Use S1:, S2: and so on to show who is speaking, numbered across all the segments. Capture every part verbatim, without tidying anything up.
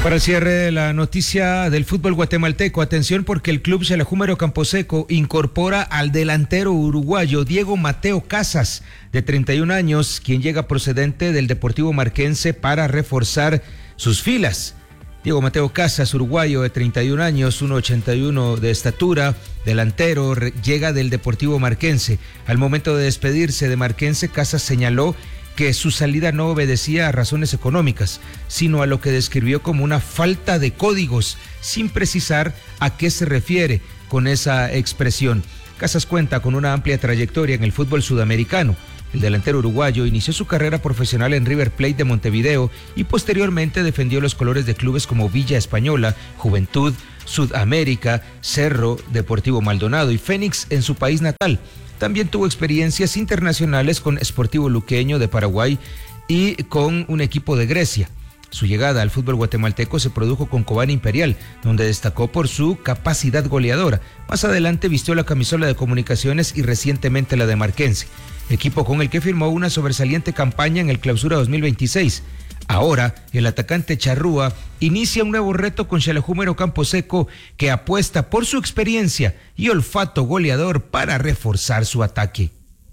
S1: Para el cierre de la noticia del fútbol guatemalteco, atención porque el club Xalajúmero Camposeco incorpora al delantero uruguayo Diego Mateo Casas, de treinta y un años, quien llega procedente del Deportivo Marquense para reforzar sus filas. Diego Mateo Casas, uruguayo de treinta y un años, uno ochenta y uno de estatura, delantero, llega del Deportivo Marquense. Al momento de despedirse de Marquense, Casas señaló que su salida no obedecía a razones económicas, sino a lo que describió como una falta de códigos, sin precisar a qué se refiere con esa expresión. Casas cuenta con una amplia trayectoria en el fútbol sudamericano. El delantero uruguayo inició su carrera profesional en River Plate de Montevideo y posteriormente defendió los colores de clubes como Villa Española, Juventud, Sudamérica, Cerro, Deportivo Maldonado y Fénix en su país natal. También tuvo experiencias internacionales con Sportivo Luqueño de Paraguay y con un equipo de Grecia. Su llegada al fútbol guatemalteco se produjo con Cobán Imperial, donde destacó por su capacidad goleadora. Más adelante vistió la camisola de Comunicaciones y recientemente la de Marquense, equipo con el que firmó una sobresaliente campaña en el Clausura dos mil veintiséis. Ahora, el atacante charrúa inicia un nuevo reto con Xalajúmero Camposeco, que apuesta por su experiencia y olfato goleador para reforzar su ataque.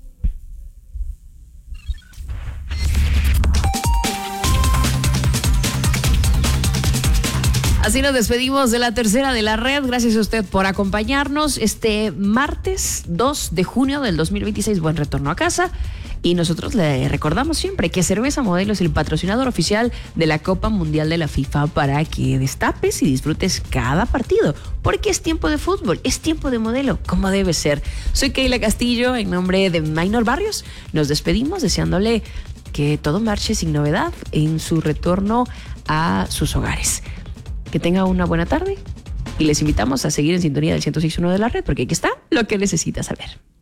S2: Así nos despedimos de la tercera de la red. Gracias a usted por acompañarnos este martes dos de junio del dos mil veintiséis. Buen retorno a casa. Y nosotros le recordamos siempre que Cerveza Modelo es el patrocinador oficial de la Copa Mundial de la FIFA, para que destapes y disfrutes cada partido, porque es tiempo de fútbol, es tiempo de Modelo, como debe ser. Soy Keila Castillo, en nombre de Maynor Barrios. Nos despedimos deseándole que todo marche sin novedad en su retorno a sus hogares. Que tenga una buena tarde y les invitamos a seguir en sintonía del ciento seis punto uno de la red, porque aquí está lo que necesita saber.